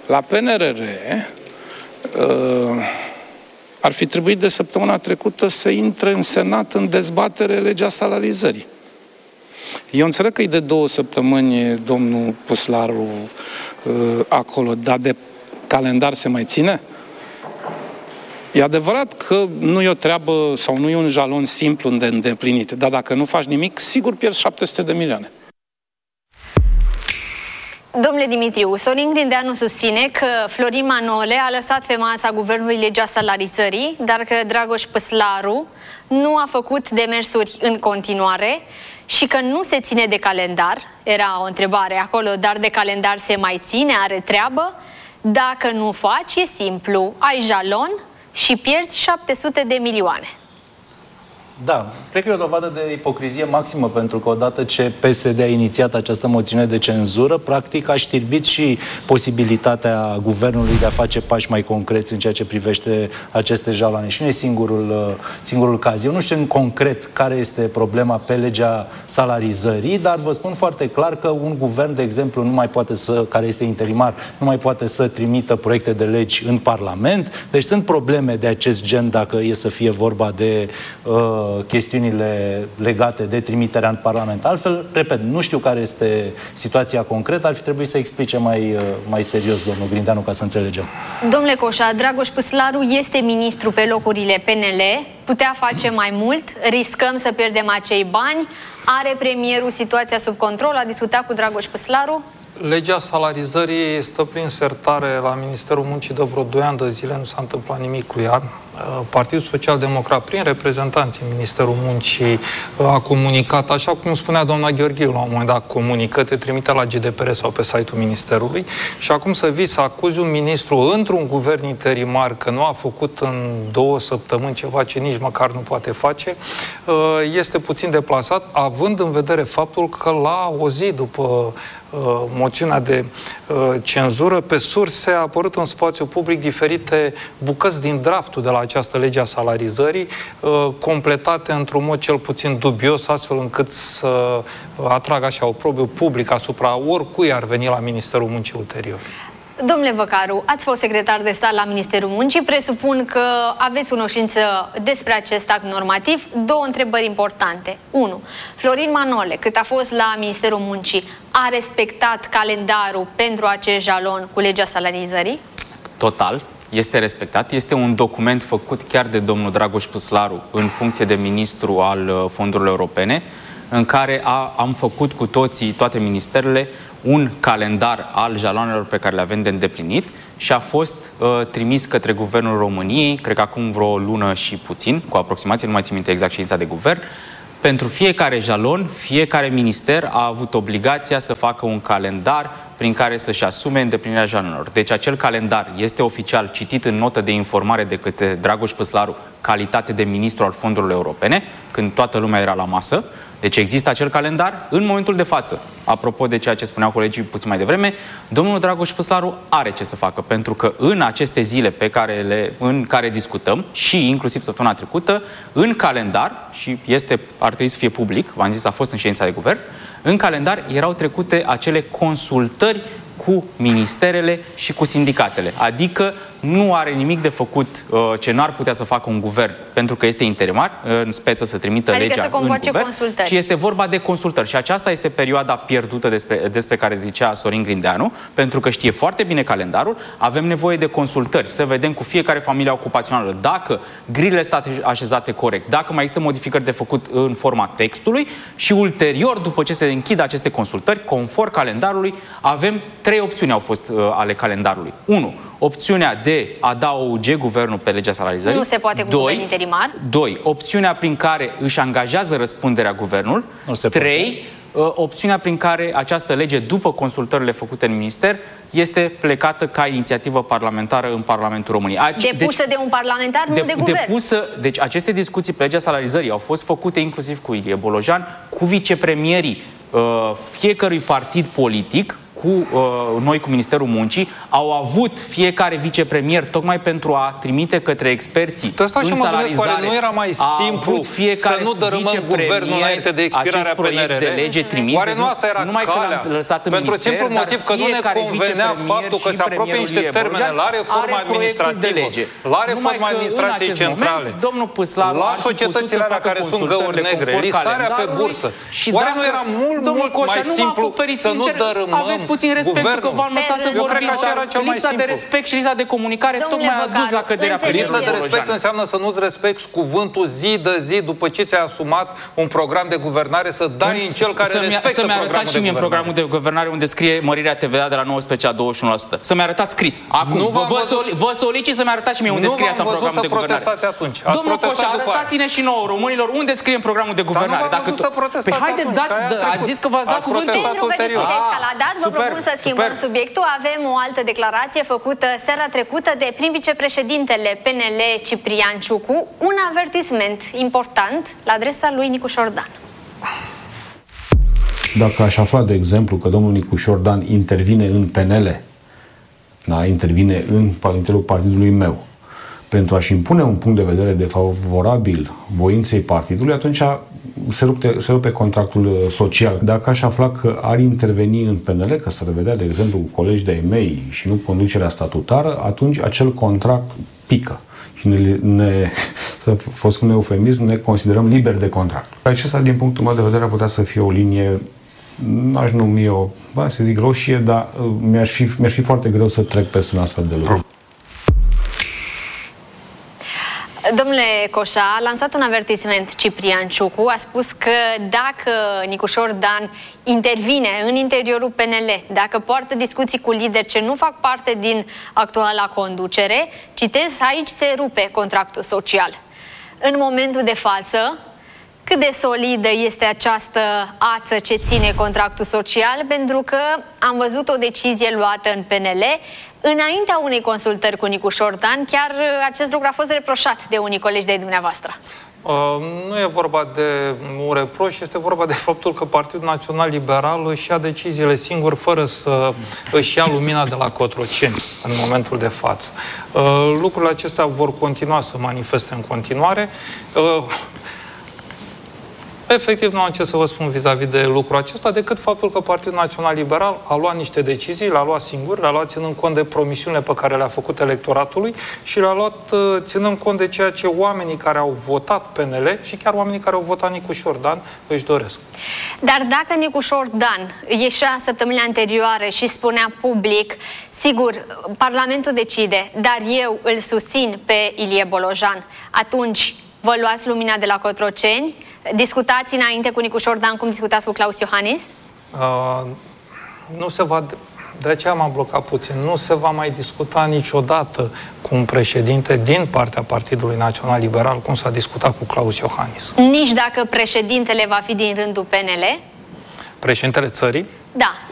La PNRR ar fi trebuit de săptămâna trecută să intre în Senat în dezbatere legea salarizării. Eu înțeleg că e de 2 săptămâni domnul Păslaru acolo, dar de calendar se mai ține? E adevărat că nu e o treabă sau nu e un jalon simplu de îndeplinit, dar dacă nu faci nimic, sigur pierzi 700 de milioane. Domnule Dimitriu, Sorin Grindeanu susține că Florin Manole a lăsat pe masa guvernului legea salarizării, dar că Dragoș Păslaru nu a făcut demersuri în continuare și că nu se ține de calendar. Era o întrebare acolo, dar de calendar se mai ține, are treabă? Dacă nu faci, e simplu, ai jalon și pierzi 700 de milioane. Da, cred că e o dovadă de ipocrizie maximă, pentru că odată ce PSD a inițiat această moțiune de cenzură, practic a știrbit și posibilitatea guvernului de a face pași mai concreți în ceea ce privește aceste jaloane. Și nu e singurul caz. Eu nu știu în concret care este problema pe legea salarizării, dar vă spun foarte clar că un guvern, de exemplu, nu mai poate care este interimar, nu mai poate să trimită proiecte de legi în Parlament. Deci sunt probleme de acest gen dacă e să fie vorba de chestiunile legate de trimiterea în Parlament. Altfel, repet, nu știu care este situația concretă, ar fi trebuit să explice mai serios domnul Grindeanu ca să înțelegem. Domnule Coșa, Dragoș Păslaru este ministru pe locurile PNL, putea face mai mult, riscăm să pierdem acei bani, are premierul situația sub control, a discutat cu Dragoș Păslaru? Legea salarizării stă prin sertare la Ministerul Muncii de vreo 2 ani de zile, nu s-a întâmplat nimic cu ea. Partidul Social-Democrat, prin reprezentanții Ministerul Muncii, a comunicat, așa cum spunea doamna Gheorghiu, la un moment dat comunică, te trimite la GDPR sau pe site-ul Ministerului, și acum să vii să acuzi un ministru într-un guvern interimar că nu a făcut în 2 săptămâni ceva ce nici măcar nu poate face, este puțin deplasat, având în vedere faptul că la o zi după moțiunea de cenzură, pe surse a apărut în spațiu public diferite bucăți din draftul de la această lege a salarizării, completate într-un mod cel puțin dubios, astfel încât să atragă așa oprobiu public asupra oricui ar veni la Ministerul Muncii ulterior. Domnule Văcaru, ați fost secretar de stat la Ministerul Muncii, presupun că aveți cunoștință despre acest act normativ. 2 întrebări importante. 1. Florin Manole, cât a fost la Ministerul Muncii, a respectat calendarul pentru acest jalon cu legea salarizării? Total. Este respectat. Este un document făcut chiar de domnul Dragoș Păslaru în funcție de ministru al fondurilor europene, în care am făcut cu toate ministerele un calendar al jaloanelor pe care le avem de îndeplinit și a fost trimis către Guvernul României, cred că acum vreo lună și puțin, cu aproximație, nu mai țin minte exact ședința de guvern. Pentru fiecare jalon, fiecare minister a avut obligația să facă un calendar prin care să-și asume îndeplinirea jalonelor. Deci acel calendar este oficial citit în notă de informare de către Dragoș Păslaru, calitate de ministru al fondurilor europene, când toată lumea era la masă. Deci există acel calendar în momentul de față. Apropo de ceea ce spuneau colegii puțin mai devreme, domnul Dragoș Păslaru are ce să facă, pentru că în aceste zile în care discutăm, și inclusiv săptămâna trecută, în calendar, și ar trebui să fie public, v-am zis, a fost în ședința de guvern, în calendar erau trecute acele consultări cu ministerele și cu sindicatele. Adică nu are nimic de făcut ce nu ar putea să facă un guvern, pentru că este interimar, în speță să trimită legea în guvern, ci este vorba de consultări. Și aceasta este perioada pierdută despre care zicea Sorin Grindeanu, pentru că știe foarte bine calendarul, avem nevoie de consultări, să vedem cu fiecare familie ocupațională dacă grilele sunt așezate corect, dacă mai există modificări de făcut în forma textului și ulterior, după ce se închid aceste consultări, conform calendarului, avem 3 opțiuni au fost ale calendarului. 1. Opțiunea de a da OUG guvernul pe legea salarizării. Nu se poate cu guvern interimar. 2. Opțiunea prin care își angajează răspunderea guvernul. 3. Opțiunea prin care această lege, după consultările făcute în minister, este plecată ca inițiativă parlamentară în Parlamentul României. Depusă de un parlamentar, nu de guvern. Deci aceste discuții pe legea salarizării au fost făcute inclusiv cu Ilie Bolojan, cu vicepremierii fiecărui partid politic noi cu Ministerul Muncii, au avut fiecare vicepremier tocmai pentru a trimite către experții în salarizare. Nu era mai simplu să nu dărâmăm guvernul înainte de expirarea PNRR? De lege trimis. Oare nu asta era calea? Pentru simplu motiv că nu ne convenea faptul că se apropie niște termene la reforma administrativă, la reforma administrației centrale, la societățile alea care sunt găuri negre, listarea pe bursă. Oare nu era mult mai simplu să nu dărâmăm aveți puțin respect că v-am lăsat să vorbiți, dar lipsa de respect și lipsa de comunicare tocmai a dus la căderea premierului. Lipsa de respect înseamnă să nu-ți respecti cuvântul zi de zi după ce ți-ai asumat un program de guvernare, să dai în cel care respectă să-mi arătați și mie în programul de guvernare unde scrie mărirea TVA de la 19 la 21%. Să-mi arătați scris. Acum, vă solicit să-mi arătați și mie unde scrie asta în programul de guvernare. Domnul Coșa, arătați-ne și nouă românilor unde scrie în programul de guvernare. Ați zis că v-ați dat cuvântul. Pentru că discuția escaladat, vă propun să schimbăm subiectul. Avem o altă declarație făcută seara trecută de prim-vicepreședintele PNL Ciprian Ciucu, un avertisment important la adresa lui Nicu Șordan. Dacă aș afla, de exemplu, că domnul Nicu Șordan intervine în PNL, intervine în interiorul partidului meu, pentru a-și impune un punct de vedere defavorabil voinței partidului, atunci se rupe contractul social. Dacă aș afla că ar interveni în PNL, că se revedea, de exemplu, cu colegi de-ai mei și nu conducerea statutară, atunci acel contract pică. Și să fost un eufemism, ne considerăm liberi de contract. Acesta, din punctul meu de vedere, ar putea să fie o linie, n-aș numi-o, să zic, roșie, dar mi-ar fi foarte greu să trec peste un astfel de lucru. Domnule Coșa, a lansat un avertisment Ciprian Ciucu, a spus că dacă Nicu Șordan intervine în interiorul PNL, dacă poartă discuții cu lideri ce nu fac parte din actuala conducere, citez, aici se rupe contractul social. În momentul de față, cât de solidă este această ață ce ține contractul social? Pentru că am văzut o decizie luată în PNL înaintea unei consultări cu Nicu Șordan, chiar acest lucru a fost reproșat de unii colegi de dumneavoastră. Nu e vorba de un reproș, este vorba de faptul că Partidul Național Liberal își ia deciziile singur, fără să își ia lumina de la Cotroceni în momentul de față. Lucrurile acestea vor continua să manifeste în continuare. Efectiv, nu am ce să vă spun vis-a-vis de lucrul acesta, decât faptul că Partidul Național Liberal a luat niște decizii, le-a luat singur, le-a luat ținând cont de promisiunile pe care le-a făcut electoratului și le-a luat ținând cont de ceea ce oamenii care au votat PNL și chiar oamenii care au votat Nicu Șordan își doresc. Dar dacă Nicu Șordan ieșea săptămâna anterioare și spunea public, sigur, Parlamentul decide, dar eu îl susțin pe Ilie Bolojan, atunci vă luați lumina de la Cotroceni? Discutați înainte cu Nicu Șordan cum discutați cu Claus Iohannis? Nu se va... De aceea m-am blocat puțin. Nu se va mai discuta niciodată cu un președinte din partea Partidului Național Liberal cum s-a discutat cu Claus Iohannis. Nici dacă președintele va fi din rândul PNL? Președintele țării? Da.